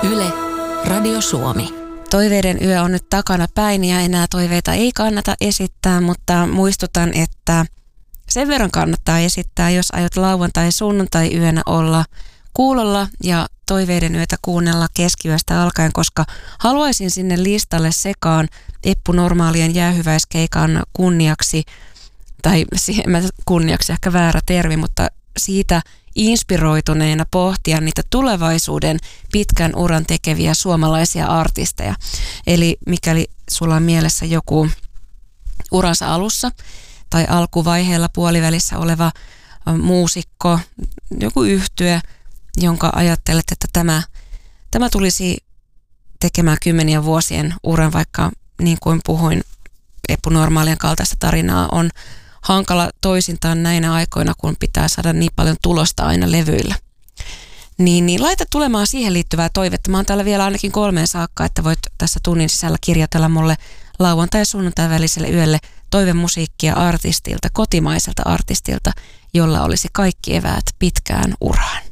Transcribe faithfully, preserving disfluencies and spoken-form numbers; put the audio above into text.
Yle, Radio Suomi. Toiveiden yö on nyt takana päin ja enää toiveita ei kannata esittää, mutta muistutan, että sen verran kannattaa esittää, jos aiot lauantai- sunnuntai yönä olla kuulolla ja toiveiden yötä kuunnella keskiyöstä alkaen, koska haluaisin sinne listalle sekaan Eppu Normaalien jäähyväiskeikan kunniaksi, tai kunniaksi ehkä väärä termi, mutta siitä inspiroituneena pohtia niitä tulevaisuuden pitkän uran tekeviä suomalaisia artisteja. Eli mikäli sulla on mielessä joku uransa alussa tai alkuvaiheella puolivälissä oleva muusikko, joku yhtye, jonka ajattelet, että tämä, tämä tulisi tekemään kymmenien vuosien uran, vaikka niin kuin puhuin, Eppu Normaalien kaltaista tarinaa on hankala toisintaan näinä aikoina, kun pitää saada niin paljon tulosta aina levyillä. Niin, niin laita tulemaan siihen liittyvää toivetta. Mä oon täällä vielä ainakin kolmeen saakka, että voit tässä tunnin sisällä kirjoitella mulle lauantai- ja sunnuntai väliselle yölle toivemusiikkia artistilta, kotimaiselta artistilta, jolla olisi kaikki eväät pitkään uraan.